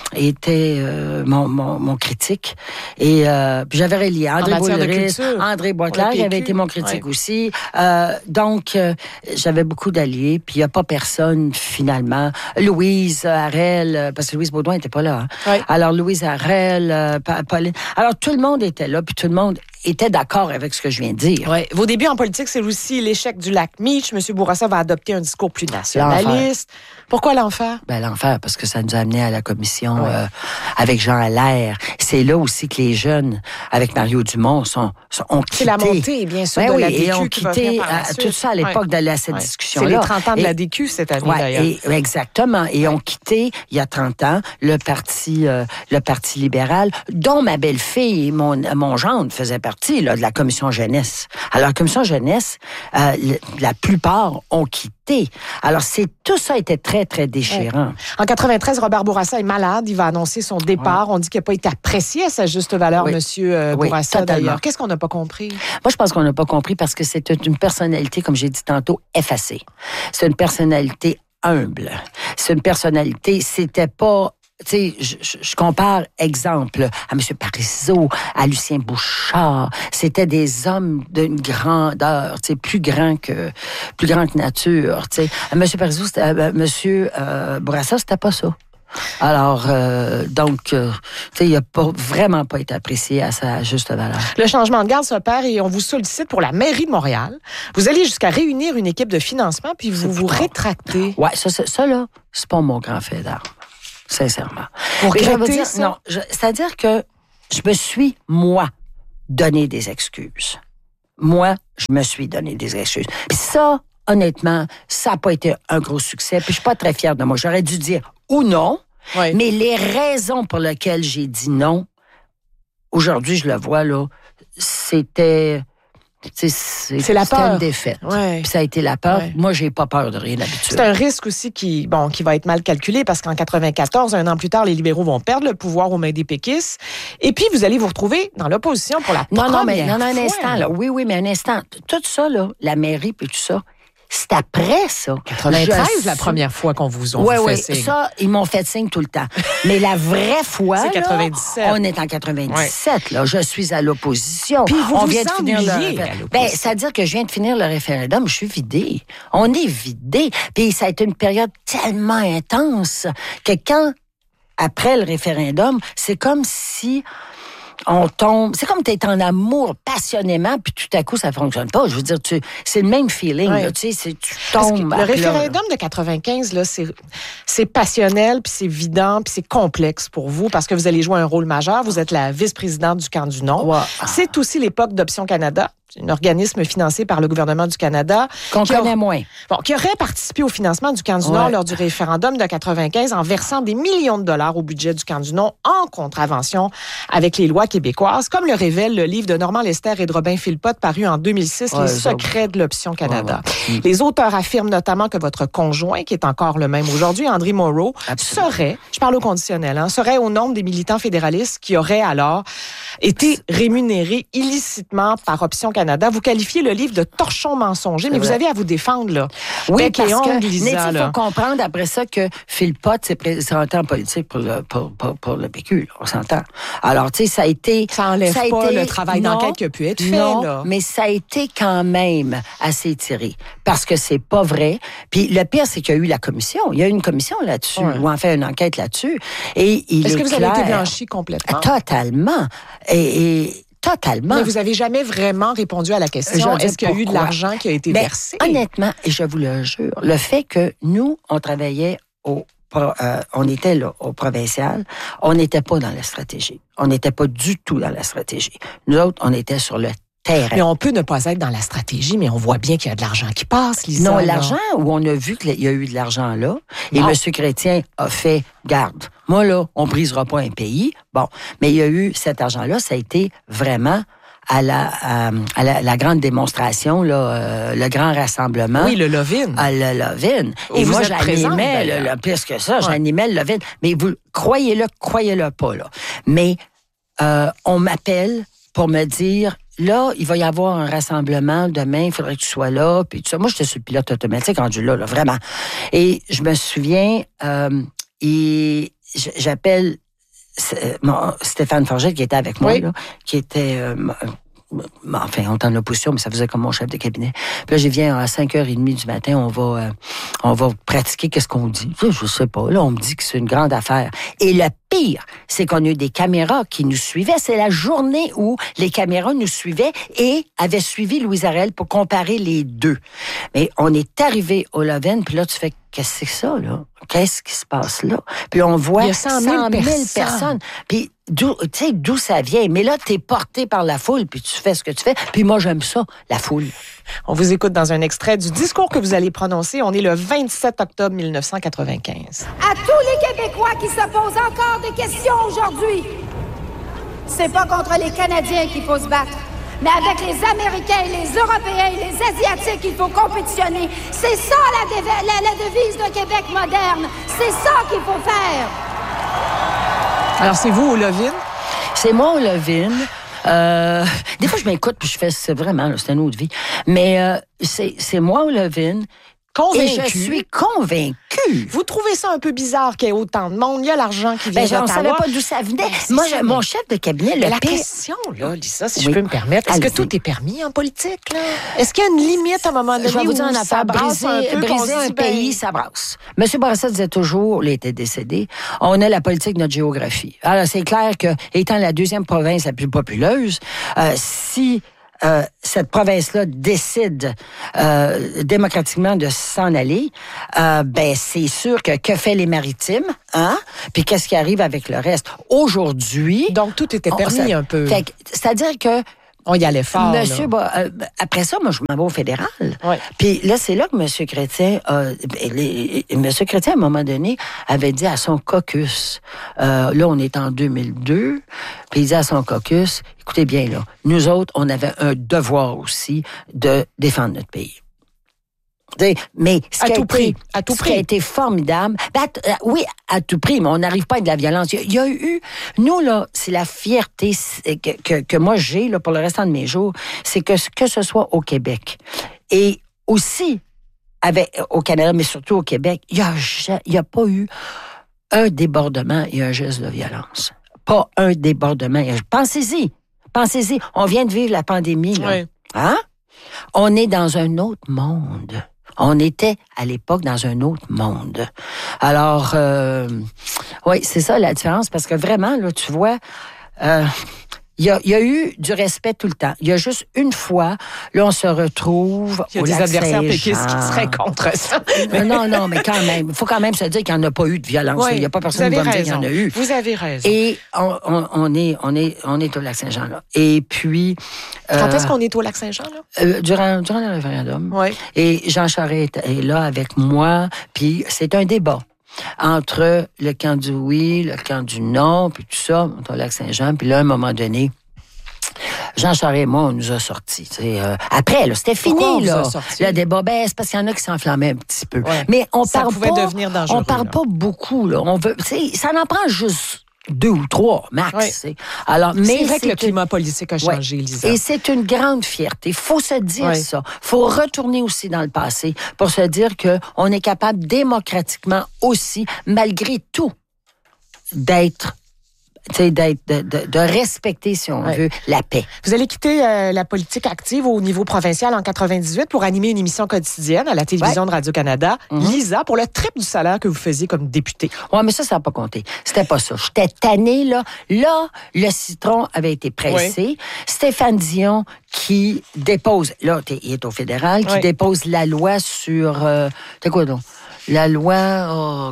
critique. Et puis j'avais relié André Boulris, André Boisclair, il avait été mon critique aussi. Donc, j'avais beaucoup d'alliés. Puis il n'y a pas personne, finalement. Louise Harel, parce que Louise Baudouin n'était pas là. Hein? Oui. Alors, Louise Harel, Pauline... Alors, tout le monde était là, puis tout le monde était d'accord avec ce que je viens de dire.
Oui. Vos débuts en politique, c'est aussi l'échec du lac Meach. M. Bourassa va adopter un discours plus nationaliste. Pourquoi l'enfer?
L'enfer, parce que ça nous a amené à la commission avec Jean Allaire. C'est là aussi que les jeunes, avec Mario Dumont, ont quitté.
C'est la montée, bien sûr, de la DQ
et ont quitté tout ça à l'époque de cette discussion-là.
C'est les 30 ans de la DQ cette année, d'ailleurs.
Exactement. Et ont quitté, il y a 30 ans, le Parti libéral, dont ma belle-fille et mon gendre faisaient partie de la commission jeunesse. Alors, la commission jeunesse, la plupart ont quitté. Alors, tout ça était très, très déchirant.
En 93, Robert Bourassa est malade. Il va annoncer son départ. On dit qu'il n'a pas été apprécié à sa juste valeur, Monsieur Bourassa, d'ailleurs. Qu'est-ce qu'on n'a pas compris?
Moi, je pense qu'on n'a pas compris parce que c'est une personnalité, comme j'ai dit tantôt, effacée. C'est une personnalité humble. C'est une personnalité, c'était pas... Tu sais, je compare, exemple, à M. Parizeau, à Lucien Bouchard. C'était des hommes d'une grandeur, tu sais, plus grand que nature, tu sais. M. Parizeau, M. Bourassa, c'était pas ça. Alors, donc, tu sais, il n'a vraiment pas été apprécié à sa juste valeur.
Le changement de garde s'opère et on vous sollicite pour la mairie de Montréal. Vous allez jusqu'à réunir une équipe de financement, puis vous rétractez.
Oui, ça là, c'est pas mon grand fait d'armes, sincèrement.
Vous regrettez
ça? Non, c'est-à-dire que je me suis, moi, donné des excuses. Moi, je me suis donné des excuses. Puis ça, honnêtement, ça n'a pas été un gros succès. Puis je suis pas très fière de moi. J'aurais dû dire ou non, mais les raisons pour lesquelles j'ai dit non, aujourd'hui, je le vois, là, c'était la peur. Une défaite.
Ouais.
Puis ça a été la peur. Ouais. Moi, j'ai pas peur de rien d'habitude.
C'est un risque aussi qui va être mal calculé parce qu'en 94, un an plus tard, les libéraux vont perdre le pouvoir aux mains des péquistes. Et puis, vous allez vous retrouver dans l'opposition pour la première fois.
Non, un instant, là. Oui, mais un instant. Tout ça, là, la mairie puis tout ça, c'est après ça.
93, la première fois qu'on vous fait signe.
Oui, ça, ils m'ont fait signe tout le temps. Mais la vraie fois,
c'est 97.
Là, on est en 97, là. Je suis à l'opposition.
Puis
on vient de finir c'est-à-dire que je viens de finir le référendum, je suis vidée. On est vidé. Puis ça a été une période tellement intense que quand, après le référendum, c'est comme si on tombe. C'est comme tu es en amour passionnément, puis tout à coup, ça fonctionne pas. Je veux dire, c'est le même feeling. Là, tu sais, tu tombes.
Le référendum de 95, là, c'est passionnel, puis c'est vidant, puis c'est complexe pour vous, parce que vous allez jouer un rôle majeur. Vous êtes la vice-présidente du Camp du Non. Wow. C'est aussi l'époque d'Option Canada, un organisme financé par le gouvernement du Canada.
Qu'on connaît moins.
Qui aurait participé au financement du Camp du Nord lors du référendum de 95 en versant des millions de dollars au budget du Camp du Non en contravention avec les lois québécoises, comme le révèle le livre de Normand Lester et de Robin Philpott paru en 2006, Les secrets de l'Option Canada. Les auteurs affirment notamment que votre conjoint, qui est encore le même aujourd'hui, André Moreau, serait, je parle au conditionnel, serait au nombre des militants fédéralistes qui auraient alors été rémunérés illicitement par Option Canada. Vous qualifiez le livre de torchon mensonger, mais vous avez à vous défendre, là.
Oui, parce que il faut comprendre après ça que Philpott s'est présenté en politique pour le PQ, là, on s'entend. Alors, tu sais, ça a été...
Ça enlève pas le travail d'enquête qui a pu être fait, là.
Mais ça a été quand même assez tiré, parce que c'est pas vrai. Puis le pire, c'est qu'il y a eu la commission. Il y a eu une commission là-dessus, ou en fait une enquête là-dessus. Et
Est-ce que vous avez été blanchi complètement?
Totalement. Totalement.
Mais vous n'avez jamais vraiment répondu à la question. Est-ce qu'il y a eu de l'argent qui a été versé?
Honnêtement, et je vous le jure, le fait que nous, on travaillait on était là, au provincial, on n'était pas dans la stratégie. On n'était pas du tout dans la stratégie. Nous autres, on était sur le terrain.
Mais on peut ne pas être dans la stratégie, mais on voit bien qu'il y a de l'argent qui passe, Lisa.
Non, l'argent, où on a vu qu'il y a eu de l'argent là, et M. Chrétien a fait garde. Moi, là, on ne brisera pas un pays. Bon, mais il y a eu cet argent-là, ça a été vraiment à la grande démonstration, là, le grand rassemblement.
Oui, le Love-In.
Le Love-In. Et moi, j'animais, plus que ça, j'animais le Love-In. Mais vous, croyez-le pas, là. Mais on m'appelle pour me dire, là, il va y avoir un rassemblement demain, il faudrait que tu sois là, puis tout ça. Moi, j'étais sur le pilote automatique rendu là, vraiment. Et je me souviens, j'appelle Stéphane Forget, qui était avec moi, là, qui était... enfin, on était en opposition, mais ça faisait comme mon chef de cabinet. Puis là, je viens à 5h30 du matin, on va pratiquer qu'est-ce qu'on dit. Je sais pas. Là, on me dit que c'est une grande affaire. Et le pire, c'est qu'on a eu des caméras qui nous suivaient. C'est la journée où les caméras nous suivaient et avaient suivi Louise Arel pour comparer les deux. Mais on est arrivé au Love-In, puis là, tu fais, qu'est-ce que c'est ça, là? Qu'est-ce qui se passe là? Puis on voit
100 000 personnes.
Puis d'où ça vient? Mais là, t'es porté par la foule, puis tu fais ce que tu fais. Puis moi, j'aime ça, la foule.
On vous écoute dans un extrait du discours que vous allez prononcer. On est le 27 octobre 1995.
À tous les Québécois qui se posent encore des questions aujourd'hui, c'est pas contre les Canadiens qu'il faut se battre, mais avec les Américains, les Européens, les Asiatiques, il faut compétitionner. C'est ça la devise de Québec moderne. C'est ça qu'il faut faire.
Alors, c'est vous au Love-In?
C'est moi au Love-In. Des fois, je m'écoute puis je fais, c'est vraiment, là, c'est une autre vie. Mais c'est moi au Love-In
Convaincu.
Et je suis convaincue.
Vous trouvez ça un peu bizarre qu'il y ait autant de monde? Il y a l'argent qui vient d'Ottawa.
On ne savait pas d'où ça venait. Moi, mon chef de cabinet,
la question, là, Lisa, si je peux me permettre, est-ce que tout est permis en politique? Là? Est-ce qu'il y a une limite à un moment donné?
Je vais vous dire
où
une affaire, briser un pays, ça brasse. M. Bourassa disait toujours, il était décédé, on a la politique de notre géographie. Alors, c'est clair que, étant la deuxième province la plus populeuse, si cette province-là décide démocratiquement de s'en aller, ben c'est sûr que fait les Maritimes, hein? Puis qu'est-ce qui arrive avec le reste? Aujourd'hui...
Donc, tout était permis un peu.
C'est-à-dire que
on y allait fort.
Monsieur, après ça, moi, je m'en vais au fédéral.
Ouais.
Puis là, c'est là que M. Chrétien, M. Chrétien, à un moment donné, avait dit à son caucus, là, on est en 2002, puis il dit à son caucus, écoutez bien, là, nous autres, on avait un devoir aussi de défendre notre pays. Mais ce qui a été formidable, oui, à tout prix, mais on n'arrive pas à de la violence. Il y a eu, nous, là, c'est la fierté que moi j'ai là, pour le restant de mes jours, c'est que ce soit au Québec et aussi au Canada, mais surtout au Québec, il n'y a pas eu un débordement et un geste de violence. Pas un débordement. Pensez-y, on vient de vivre la pandémie. Là.
Oui.
Hein? On est dans un autre monde. On était, à l'époque, dans un autre monde. Alors, oui, c'est ça la différence, parce que vraiment, là, tu vois, il y a eu du respect tout le temps. Il y a juste une fois, là, on se retrouve au lac Saint-Jean. Il y a des adversaires péquistes qui seraient contre ça. Non, mais quand même, il faut quand même se dire qu'il n'y en a pas eu de violence. Oui, il n'y a pas personne qui va me dire qu'il y en a eu.
Vous avez raison.
Et on est au lac Saint-Jean, là. Et puis...
Quand est-ce qu'on est au lac Saint-Jean, là?
Durant le référendum.
Oui.
Et Jean Charest est là avec moi, puis c'est un débat entre le camp du oui, le camp du non, puis tout ça, au lac Saint-Jean. Puis là, à un moment donné, Jean Charest et moi, on nous a sortis. Après, là, c'était fini, là. Le débat, c'est parce qu'il y en a qui s'enflammaient un petit peu. Ouais. Mais on parle pas beaucoup, là. Ça en prend juste 2 ou 3, max.
Oui. Alors, mais c'est vrai que le climat politique a changé, Lisa.
Et c'est une grande fierté. Il faut se dire ça. Il faut retourner aussi dans le passé pour se dire qu'on est capable démocratiquement aussi, malgré tout, de respecter, si on veut, la paix.
Vous allez quitter la politique active au niveau provincial en 98 pour animer une émission quotidienne à la télévision de Radio-Canada, Lisa, pour le triple du salaire que vous faisiez comme députée.
Oui, mais ça n'a pas compté. C'était pas ça. J'étais tannée, là. Là, le citron avait été pressé. Oui. Stéphane Dion qui dépose, là, il est au fédéral, qui dépose la loi sur... c'est quoi donc? La loi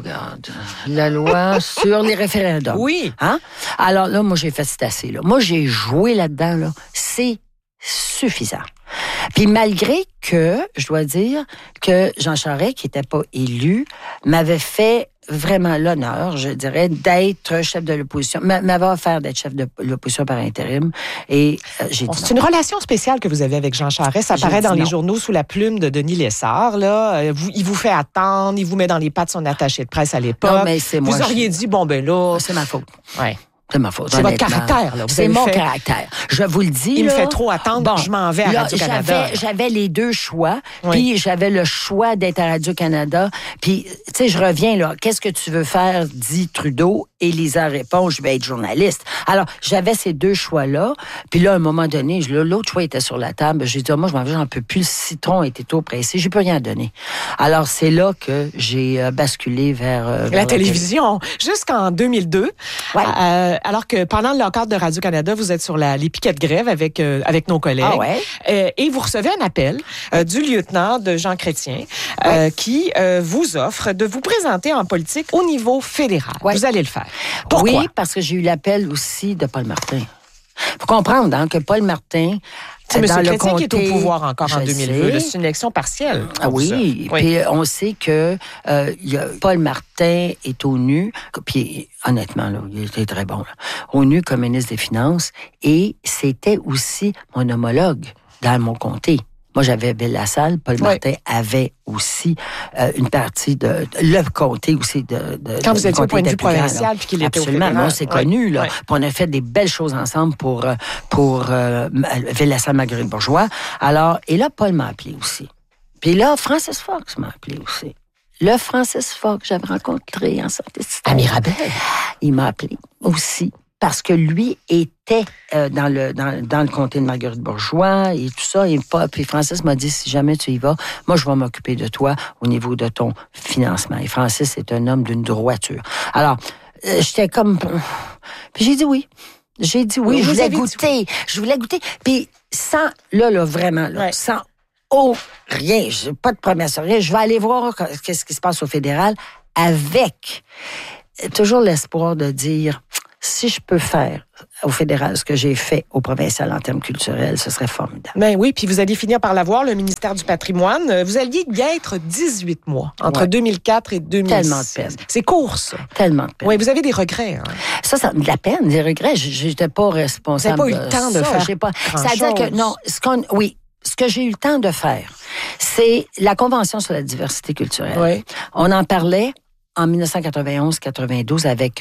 sur les référendums.
Oui.
Hein? Alors là, moi, j'ai fait c'est assez, là. Moi, j'ai joué là-dedans, là. C'est suffisant. Puis malgré que, je dois dire, que Jean Charest, qui n'était pas élu, m'avait fait vraiment l'honneur, je dirais, d'être chef de l'opposition, m'avait offert d'être chef de l'opposition par intérim, et j'ai dit
c'est une relation spéciale que vous avez avec Jean Charest, ça apparaît dans les journaux sous la plume de Denis Lessard, là, il vous fait attendre, il vous met dans les pattes son attaché de presse à l'époque.
Non, mais c'est moi.
Vous auriez dit, bon, ben là...
C'est ma faute.
Ouais.
C'est ma faute.
C'est votre caractère, là.
C'est mon caractère. Je vous le dis.
Il
là,
me fait trop attendre, je m'en vais à Radio-Canada.
J'avais les 2 choix. Puis j'avais le choix d'être à Radio-Canada. Puis, tu sais, je reviens, là. Qu'est-ce que tu veux faire, dit Trudeau? Et Lisa répond, je vais être journaliste. Alors, j'avais ces 2 choix-là. Puis là, à un moment donné, l'autre choix était sur la table. J'ai dit, moi, je m'en vais, j'en peux plus. Le citron était trop pressé. J'ai plus rien à donner. Alors, c'est là que j'ai basculé vers
la télévision. Jusqu'en 2002. Ouais. Alors que pendant le lock-out de Radio-Canada, vous êtes sur les piquets de grève avec nos collègues.
Ah ouais.
Et vous recevez un appel du lieutenant de Jean Chrétien qui vous offre de vous présenter en politique au niveau fédéral. Ouais. Vous allez le faire. Pourquoi?
Oui, parce que j'ai eu l'appel aussi de Paul Martin. Il faut comprendre hein, que Paul Martin...
C'est M. Chrétien qui est au pouvoir encore en 2002. C'est une élection partielle.
Ah oui. Puis on sait que Paul Martin est au NU. Puis honnêtement, là, il était très bon. Là, au NU comme ministre des Finances. Et c'était aussi mon homologue dans mon comté. Moi, j'avais Ville-la-Salle. Paul Martin avait aussi une partie de... Le comté aussi de
quand vous étiez au point de vue provincial puis qu'il était
absolument,
au fédéral.
Moi, c'est connu. Là. Puis on a fait des belles choses ensemble pour Ville-la-Salle Marguerite Bourgeois. Alors, et là, Paul m'a appelé aussi. Puis là, Francis Fox m'a appelé aussi. Le Francis Fox que j'avais rencontré en santé.
À Mirabel.
Il m'a appelé aussi. Parce que lui était dans le comté de Marguerite-Bourgeois et tout ça. Et puis Francis m'a dit, si jamais tu y vas, moi, je vais m'occuper de toi au niveau de ton financement. Et Francis est un homme d'une droiture. Alors, j'étais comme... Puis j'ai dit oui. Je voulais goûter. Je voulais goûter. Puis sans, là, vraiment, là, sans rien. J'ai pas de promesse, rien. Je vais aller voir qu'est-ce qui se passe au fédéral avec toujours l'espoir de dire... Si je peux faire au fédéral ce que j'ai fait au provincial en termes culturels, ce serait formidable.
Ben oui, puis vous alliez finir par l'avoir, le ministère du patrimoine. Vous alliez y être 18 mois, entre 2004 et 2006.
Tellement de peine.
C'est court, ça.
Tellement de peine.
Oui, vous avez des regrets. Hein?
Ça de la peine, des regrets. J'étais pas responsable.
Vous n'avez pas eu le temps de faire
C'est-à-dire que, non, ce que j'ai eu le temps de faire, c'est la Convention sur la diversité culturelle.
Oui.
On en parlait en 1991-92 avec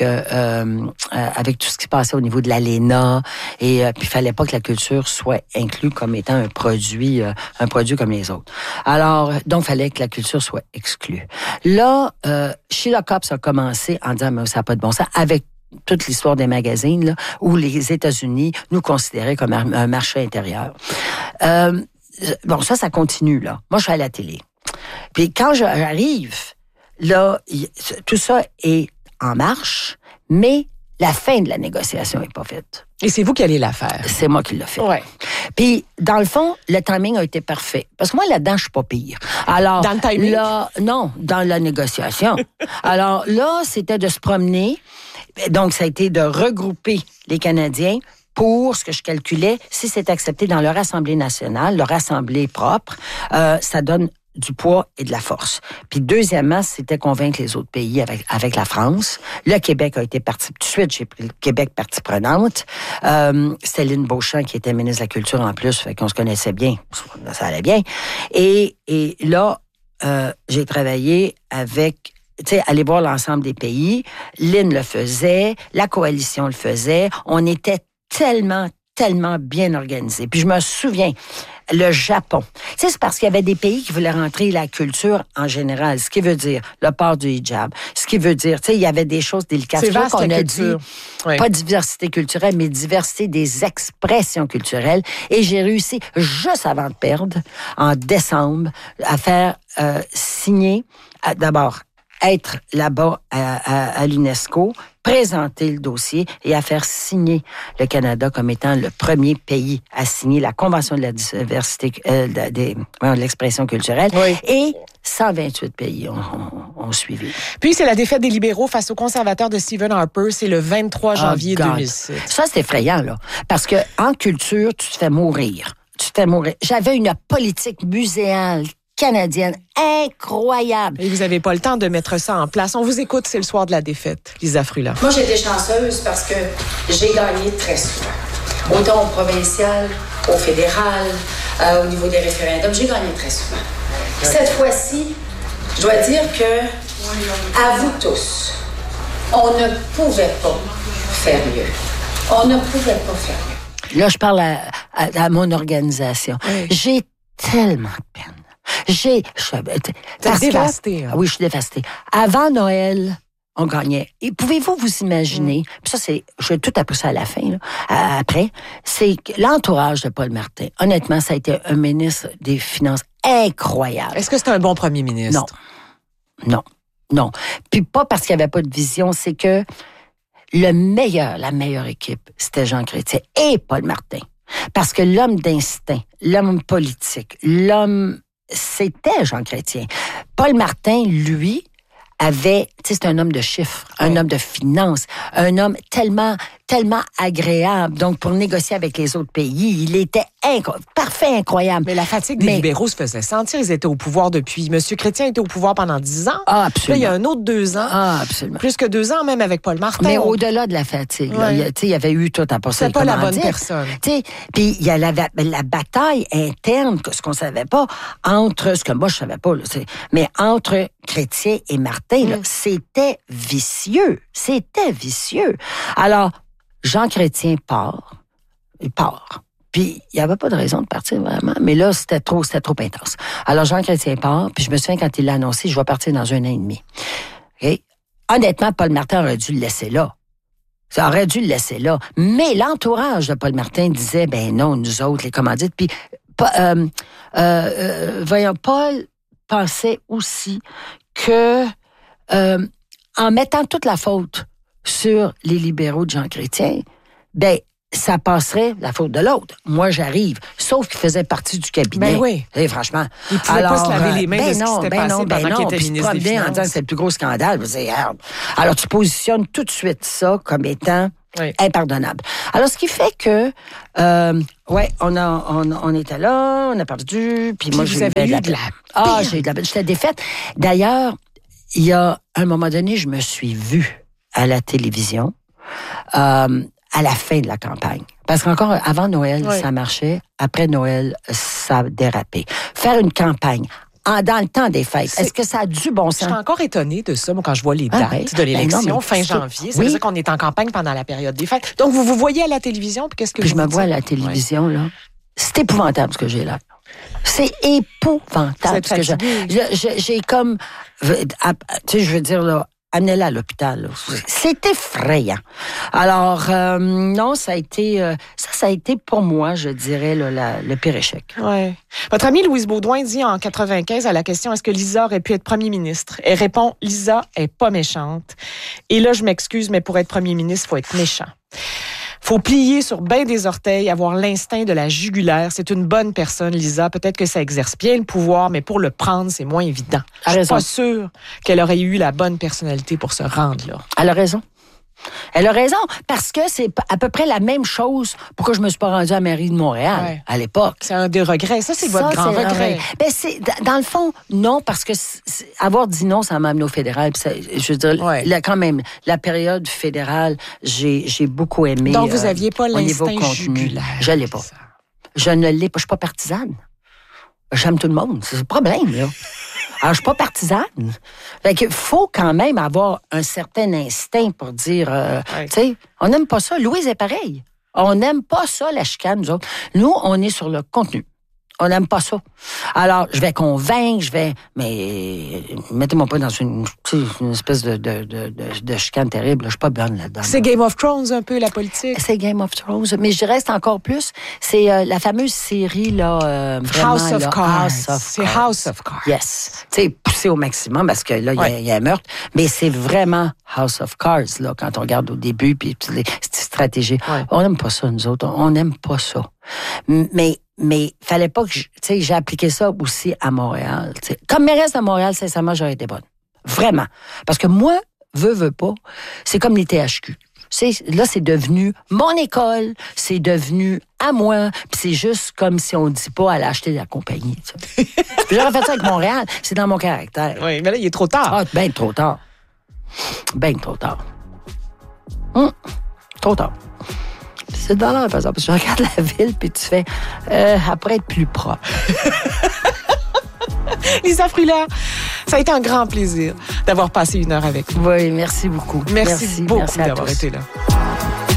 tout ce qui se passait au niveau de l'ALENA et puis il fallait pas que la culture soit inclue comme étant un produit comme les autres. Alors donc il fallait que la culture soit exclue. Là, Sheila Copps a commencé en disant mais ça n'a pas de bon sens avec toute l'histoire des magazines là, où les États-Unis nous considéraient comme un marché intérieur. Bon ça continue là. Moi je suis à la télé. Puis quand j'arrive là, tout ça est en marche, mais la fin de la négociation n'est pas faite.
Et c'est vous qui allez la faire.
C'est moi qui l'ai fait.
Ouais.
Puis, dans le fond, le timing a été parfait. Parce que moi, là-dedans, je suis pas pire. Alors,
dans le timing?
Là, non, dans la négociation. Alors là, c'était de se promener. Donc, ça a été de regrouper les Canadiens pour ce que je calculais, si c'est accepté dans leur Assemblée nationale, leur Assemblée propre, ça donne du poids et de la force. Puis deuxièmement, c'était convaincre les autres pays avec la France. Le Québec a été partie tout de suite. J'ai pris le Québec partie prenante. C'était Lynn Beauchamp qui était ministre de la Culture en plus, fait qu'on se connaissait bien. Ça allait bien. Et là, j'ai travaillé avec... Tu sais, aller voir l'ensemble des pays. Lynn le faisait, la coalition le faisait. On était tellement bien organisés. Puis je me souviens... Le Japon. Tu sais, c'est parce qu'il y avait des pays qui voulaient rentrer la culture en général, ce qui veut dire le port du hijab, ce qui veut dire, tu sais, il y avait des choses délicates.
C'est vaste,
qu'on
la
a
culture.
dit, pas diversité culturelle, mais diversité des expressions culturelles. Et j'ai réussi, juste avant de perdre, en décembre, à faire signer, d'abord, être là-bas à l'UNESCO, présenter le dossier et à faire signer le Canada comme étant le premier pays à signer la Convention de la diversité de l'expression culturelle.
Oui.
Et 128 pays ont suivi.
Puis, c'est la défaite des libéraux face aux conservateurs de Stephen Harper. C'est le 23 janvier 2006.
Ça, c'est effrayant, là. Parce que en culture, tu te fais mourir. J'avais une politique muséale canadienne incroyable.
Et vous n'avez pas le temps de mettre ça en place. On vous écoute, c'est le soir de la défaite, Lisa Frula.
Moi, j'ai été chanceuse parce que j'ai gagné très souvent. Autant au provincial, au fédéral, au niveau des référendums, j'ai gagné très souvent. Cette fois-ci, je dois dire que, à vous tous, on ne pouvait pas faire mieux. On ne pouvait pas faire mieux.
Là, je parle à mon organisation. Oui. J'ai tellement de peine.
T'es dévastée.
Oui, je suis dévastée. Avant Noël, on gagnait. Et pouvez-vous vous imaginer, puis ça, je vais tout appris ça à la fin, là, après, c'est que l'entourage de Paul Martin, honnêtement, ça a été un ministre des Finances incroyable.
Est-ce que c'est un bon premier ministre?
Non. Puis pas parce qu'il n'y avait pas de vision, c'est que la meilleure équipe, c'était Jean Chrétien et Paul Martin. Parce que l'homme d'instinct, l'homme politique, c'était Jean Chrétien. Paul Martin, lui, c'est un homme de chiffres, un homme de finances, un homme tellement agréable. Donc, pour négocier avec les autres pays, il était parfait, incroyable.
Mais la fatigue des libéraux se faisait sentir. Ils étaient au pouvoir depuis... Monsieur Chrétien était au pouvoir pendant 10 ans.
Ah, absolument.
Là, il y a un autre 2 ans.
Ah, absolument.
Plus que 2 ans, même avec Paul Martin.
Mais au-delà de la fatigue, il y avait eu tout à passer.
C'est pas la bonne personne.
Puis, il y a la bataille interne, ce qu'on savait pas, entre, ce que moi, je savais pas, là, mais entre Chrétien et Martin, là, c'était vicieux. C'était vicieux. Alors, Jean Chrétien part. Puis, il n'y avait pas de raison de partir, vraiment. Mais là, c'était trop intense. Alors, Jean Chrétien part, puis je me souviens, quand il l'a annoncé, je vais partir dans 1 an et demi. Okay? Honnêtement, Paul Martin aurait dû le laisser là. Ça aurait dû le laisser là. Mais l'entourage de Paul Martin disait, ben non, nous autres, les commandites. Puis, voyons, Paul pensait aussi que, en mettant toute la faute sur les libéraux de Jean Chrétien, ben, ça passerait la faute de l'autre. Moi, j'arrive. Sauf qu'il faisait partie du cabinet.
Ben oui.
Et franchement.
Il pouvait pas se laver les mains de ce qui s'était passé pendant qu'il était ministre des Finances.
En disant que c'est le plus gros scandale. Alors, tu positionnes tout de suite ça comme étant impardonnable. Alors, ce qui fait que, on était là, on a perdu, puis moi, j'ai eu de la j'étais défaite. D'ailleurs, il y a un moment donné, je me suis vue à la télévision, à la fin de la campagne. Parce qu'encore, avant Noël, ça marchait. Après Noël, ça a dérapé. Faire une campagne dans le temps des fêtes, est-ce que ça a du bon sens?
Je suis encore étonnée de ça, moi, quand je vois les dates de l'élection, fin janvier. Ça veut dire qu'on est en campagne pendant la période des fêtes. Donc, vous voyez à la télévision, puis qu'est-ce que
je me vois à la télévision, là. C'est épouvantable, ce que j'ai là. C'est épouvantable, ce que j'ai comme... Tu sais, je veux dire, là, amenez-la à l'hôpital. Là. C'est effrayant. Alors, non, ça a été pour moi, je dirais, là, le pire échec.
Ouais. Votre amie Louise Baudouin dit en 95 à la question « Est-ce que Lisa aurait pu être premier ministre? » Elle répond « Lisa est pas méchante. Et là, je m'excuse, mais pour être premier ministre, il faut être méchant. Faut plier sur bien des orteils, avoir l'instinct de la jugulaire. C'est une bonne personne, Lisa. Peut-être que ça exerce bien le pouvoir, mais pour le prendre, c'est moins évident. Je suis pas sûre qu'elle aurait eu la bonne personnalité pour se rendre là.
Elle a raison. Elle a raison, parce que c'est à peu près la même chose pourquoi je me suis pas rendue à la mairie de Montréal à l'époque.
C'est un des regrets. Ça, c'est votre grand regret.
Ben, dans le fond, non, parce que avoir dit non, ça m'a amené au fédéral. Je veux dire, quand même, la période fédérale, j'ai beaucoup aimé.
Donc, vous aviez pas l'instinct jugulaire.
Je l'ai pas. Je ne l'ai pas. Je suis pas partisane. J'aime tout le monde. C'est le problème, là. Alors, je suis pas partisane. Fait que faut quand même avoir un certain instinct pour dire, tu sais, on n'aime pas ça. Louise est pareil. On n'aime pas ça, la chicane, nous autres. Nous, on est sur le contenu. On n'aime pas ça. Alors, je vais convaincre, mais mettez-moi pas dans une espèce de chicane terrible. Je suis pas bonne là-dedans.
C'est Game of Thrones un peu, la politique.
C'est Game of Thrones. Mais je reste encore plus. C'est la fameuse série, là, vraiment,
House of Cards.
C'est
House of Cards.
Yes. Tu sais, poussé au maximum parce que là, il y a un meurtre. Mais c'est vraiment House of Cards, là, quand on regarde au début, puis les stratégies. Ouais. On n'aime pas ça, nous autres. On n'aime pas ça. Mais fallait pas que j'ai appliqué ça aussi à Montréal. T'sais. Comme mairesse de Montréal, sincèrement, j'aurais été bonne. Vraiment. Parce que moi, veux pas, c'est comme les THQ. Là, c'est devenu mon école, c'est devenu à moi, puis c'est juste comme si on dit pas aller acheter de la compagnie. Puis j'aurais fait ça avec Montréal, c'est dans mon caractère.
Oui, mais là, il est trop tard.
Ah, ben trop tard. Ben trop tard. Trop tard. C'est de valeur, par exemple. Parce que tu regardes la ville, puis tu fais, après être plus propre.
Lisa Fruland, ça a été un grand plaisir d'avoir passé 1 heure avec vous.
Oui, merci beaucoup.
Merci beaucoup d'avoir été là.